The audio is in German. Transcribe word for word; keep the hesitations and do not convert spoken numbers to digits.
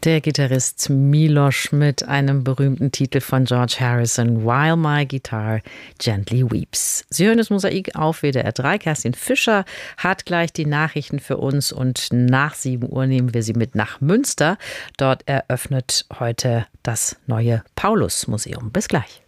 Der Gitarrist Miloš mit einem berühmten Titel von George Harrison, While My Guitar Gently Weeps. Sie hören das Mosaik auf W D R drei. Kerstin Fischer hat gleich die Nachrichten für uns und nach sieben Uhr nehmen wir Sie mit nach Münster. Dort eröffnet heute das neue Paulus-Museum. Bis gleich.